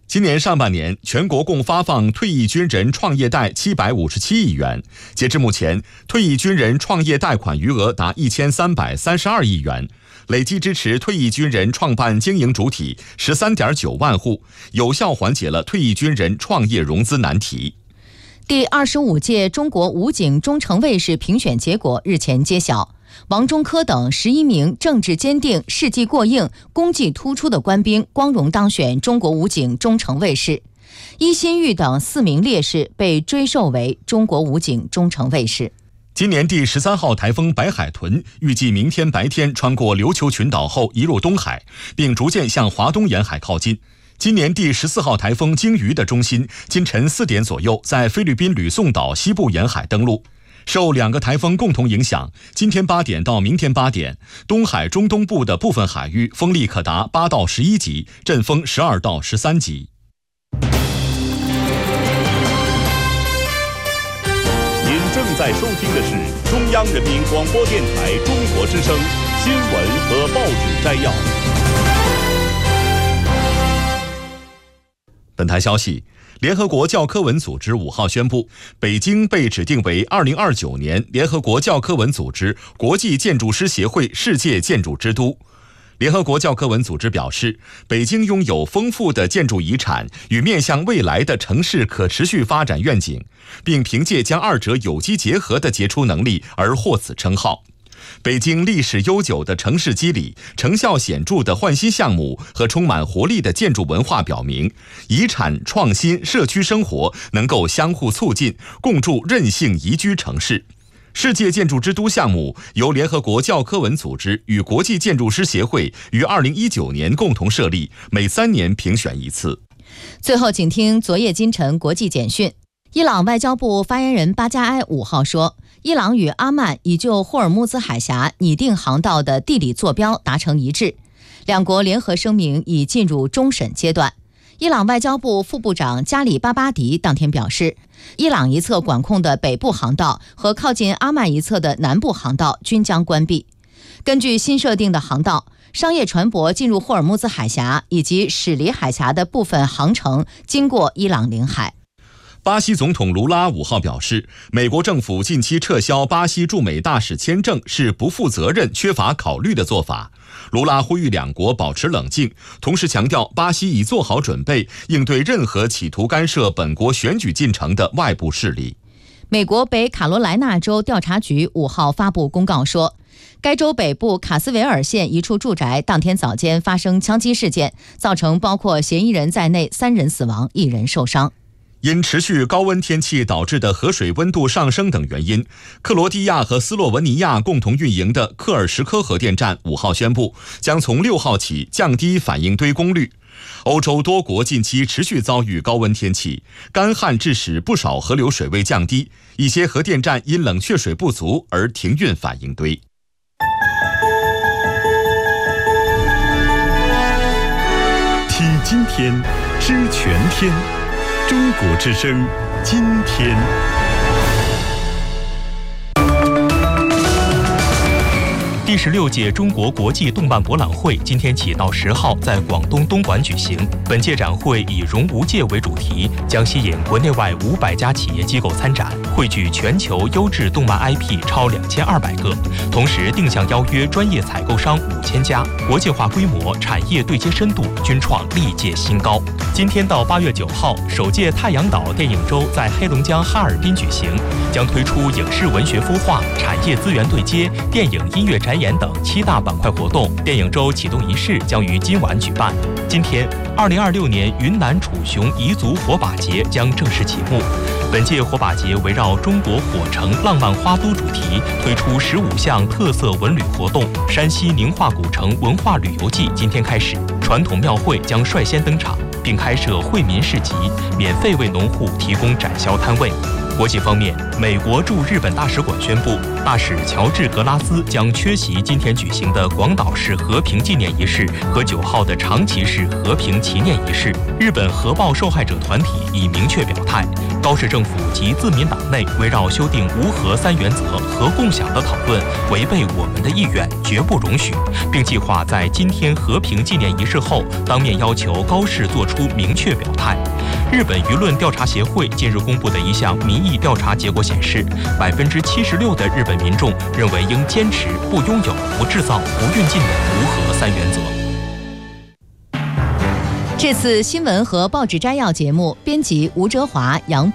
今年上半年，全国共发放退役军人创业贷757亿元，截至目前，退役军人创业贷款余额达1332亿元，累计支持退役军人创办经营主体13.9万户，有效缓解了退役军人创业融资难题。 第25届中国武警中程卫士评选结果日前揭晓，王中科等11名政治坚定、事迹过硬、功绩突出的官兵光荣当选中国武警中程卫士，伊新玉等4名烈士被追授为中国武警中程卫士。 今年第13号台风白海豚预计明天白天穿过琉球群岛后移入东海，并逐渐向华东沿海靠近。今年第14号台风鲸鱼的中心今晨4点左右在菲律宾吕宋岛西部沿海登陆。受2个台风共同影响，今天8点到明天8点，东海中东部的部分海域风力可达8到11级，阵风12到13级。 您正在收听的是中央人民广播电台中国之声新闻和报纸摘要。 本台消息，联合国教科文组织5号宣布，北京被指定为2029年联合国教科文组织国际建筑师协会世界建筑之都。联合国教科文组织表示，北京拥有丰富的建筑遗产与面向未来的城市可持续发展愿景，并凭借将二者有机结合的杰出能力而获此称号。北京历史悠久的城市肌理、成效显著的换新项目和充满活力的建筑文化表明，遗产创新社区生活能够相互促进，共筑韧性宜居城市。世界建筑之都项目由联合国教科文组织与国际建筑师协会于2019年共同设立，每3年评选一次。 最后，请听昨夜今晨国际简讯。伊朗外交部发言人巴加埃5号说，伊朗与阿曼已就霍尔木兹海峡拟定航道的地理坐标达成一致，两国联合声明已进入终审阶段。伊朗外交部副部长加里巴巴迪当天表示，伊朗一侧管控的北部航道和靠近阿曼一侧的南部航道均将关闭。根据新设定的航道，商业船舶进入霍尔木兹海峡以及驶离海峡的部分航程经过伊朗领海。 巴西总统卢拉5号表示，美国政府近期撤销巴西驻美大使签证是不负责任、缺乏考虑的做法。卢拉呼吁两国保持冷静，同时强调巴西已做好准备，应对任何企图干涉本国选举进程的外部势力。 美国北卡罗来纳州调查局5号发布公告说，该州北部卡斯维尔县一处住宅当天早间发生枪击事件，造成包括嫌疑人在内3人死亡，1人受伤。 因持续高温天气导致的河水温度上升等原因，克罗地亚和斯洛文尼亚共同运营的科尔什科核电站5号宣布，将从6号起降低反应堆功率。欧洲多国近期持续遭遇高温天气，干旱致使不少河流水位降低，一些核电站因冷却水不足而停运反应堆。 听今天，知全天。中国之声，今天。 第16届中国国际动漫博览会今天起到10号在广东东莞举行。本届展会以“融无界”为主题，将吸引国内外500家企业机构参展，汇聚全球优质动漫 IP 超2200个，同时定向邀约专业采购商5000家，国际化规模、产业对接深度均创历届新高。今天到8月9号，首届太阳岛电影周在黑龙江哈尔滨举行，将推出影视文学孵化、产业资源对接、电影音乐展演等7大板块活动。电影周启动仪式将于今晚举办。今天，2026年云南楚雄彝族火把节将正式起幕。本届火把节围绕中国火城浪漫花都主题，推出15项特色文旅活动。山西宁化古城文化旅游季今天开始，传统庙会将率先登场，并开设惠民市集，免费为农户提供展销摊位。 国际方面，美国驻日本大使馆宣布，大使乔治·格拉斯将缺席今天举行的广岛市和平纪念仪式和9号的长崎市和平祈念仪式。日本核爆受害者团体已明确表态，高市政府及自民党内围绕修订无核3原则和共享的讨论违背我们的意愿，绝不容许，并计划在今天和平纪念仪式后当面要求高市做出明确表态。日本舆论调查协会近日公布的一项民意调查结果显示，76%的日本民众认为应坚持不拥有、不制造、不运进的无核3原则。 这次新闻和报纸摘要节目编辑吴哲华、杨